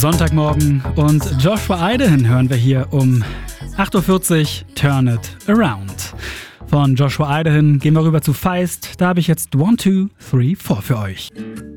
Sonntagmorgen und Joshua Idahan hören wir hier um 8.40 Uhr, Turn It Around. Von Joshua Idahan gehen wir rüber zu Feist. Da habe ich jetzt 1, 2, 3, 4 für euch.